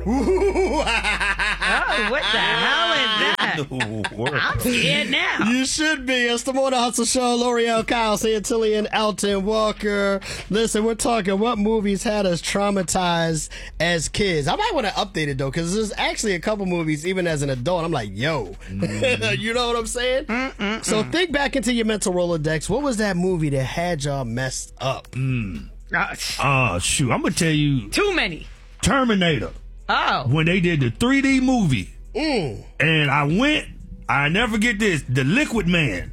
Oh, what the hell is that? I'm scared now. You should be. It's the Morning Hustle Show. L'Oreal, Kyle, Santillian, Elton Walker. Listen, we're talking what movies had us traumatized as kids. I might want to update it, though, because there's actually a couple movies, even as an adult, I'm like, yo. You know what I'm saying? So think back into your mental Rolodex. What was that movie that had y'all messed up? Shoot. I'm going to tell you. Too many. Terminator. Oh. When they did the 3D movie. And I never forget this, the Liquid Man.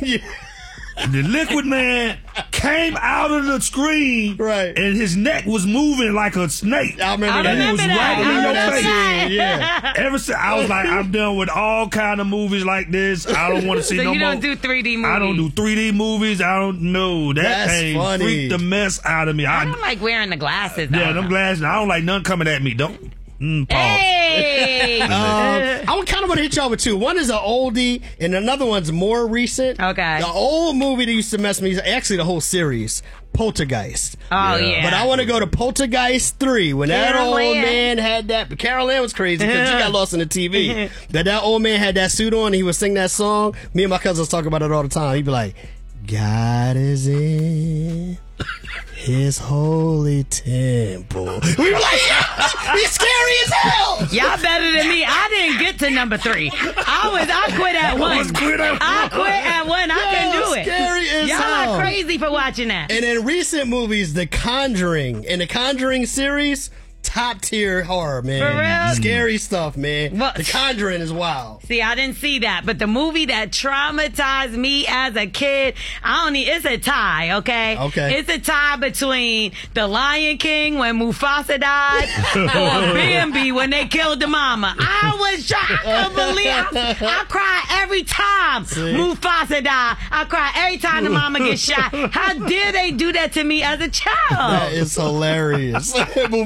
The Liquid Man came out of the screen, right, and his neck was moving like a snake. I remember that. And it was right in your face. Yeah. Ever since I was like, I'm done with all kind of movies like this. I don't want to see so no more. So you don't do 3D movies? I don't do 3D movies. I don't know. That thing funny. freaked the mess out of me. I don't like wearing the glasses. Yeah, them glasses. I don't like none coming at me. Don't. Pause. Hey! I kind of want to hit y'all with two. One is an oldie, and another one's more recent. Okay. The old movie that used to mess me, actually the whole series, Poltergeist. Oh, yeah. But I want to go to Poltergeist 3, when that old man had that. But Carol Ann was crazy because she got lost in the TV. That old man had that suit on, and he would sing that song. Me and my cousins talk about it all the time. He'd be like, God is in his holy temple. We were like, yeah, he's scary as hell. Y'all better than me. I didn't get to number 3. I quit at 1. I quit at 1. I couldn't do it. Scary as Y'all hell. are crazy for watching that. And in recent movies, The Conjuring and The Conjuring series, top tier horror, man. For real? Scary stuff, man. Well, The Conjuring is wild. See, I didn't see that, but the movie that traumatized me as a kid, it's a tie, okay? Okay. It's a tie between The Lion King when Mufasa died or Bambi when they killed the mama. I couldn't believe I cry every time Mufasa died. I cry every time the mama gets shot. How dare they do that to me as a child? That is hilarious.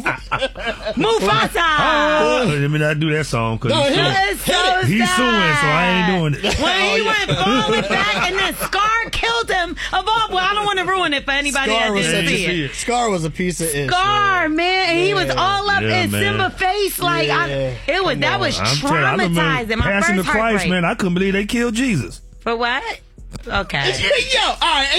Mufasa! Let me not do that song because That is so he's sad. suing, so I ain't doing it. When he went falling back and then Scar killed him of all. Well, I don't want to ruin it for anybody that didn't see it. Scar was a piece of it. Scar, man, and he was all up in Simba's face like that was traumatizing. My Passing the first Christ, heartbreak. man. I couldn't believe they killed Jesus. For what? Okay. Yo, all right,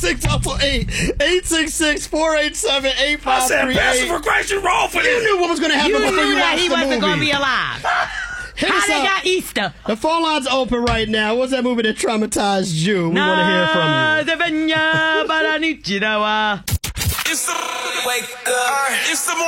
866-487-8538. I said, Pastor for Christ, you're wrong for this. You knew what was going to happen You before knew you that watched he the movie. wasn't going to be alive. How they got Easter? The phone line's open right now. What's that movie that traumatized you? We want to hear from you. It's the wake up. It's the